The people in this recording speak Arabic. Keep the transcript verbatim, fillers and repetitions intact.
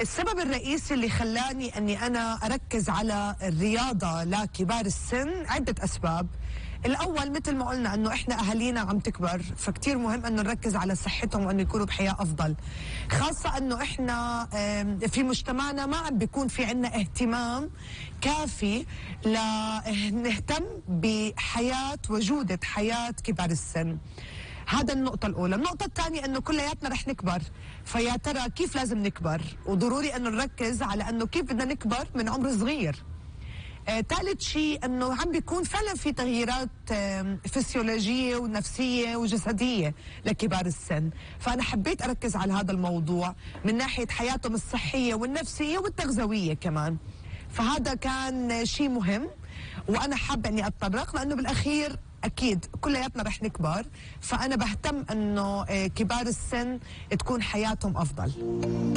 السبب الرئيسي اللي خلاني أني أنا أركز على الرياضة لكبار السن عدة أسباب. الأول مثل ما قلنا أنه إحنا أهالينا عم تكبر، فكتير مهم أنه نركز على صحتهم وأنه يكونوا بحياة أفضل، خاصة أنه إحنا في مجتمعنا ما عم بيكون في عنا اهتمام كافي لنهتم بحياة وجودة حياة كبار السن. هذا النقطة الأولى. النقطة الثانية أنه كلياتنا رح نكبر، فيا ترى كيف لازم نكبر؟ وضروري أنه نركز على أنه كيف بدنا نكبر من عمر صغير. ثالث آه شيء أنه عم بيكون فعلا في تغييرات آه فسيولوجية ونفسية وجسدية لكبار السن، فأنا حبيت أركز على هذا الموضوع من ناحية حياتهم الصحية والنفسية والتغذوية كمان. فهذا كان شيء مهم وأنا حابة أني أتطرق، لأنه بالأخير أكيد كلياتنا رح نكبر، فأنا بهتم أنه كبار السن تكون حياتهم أفضل.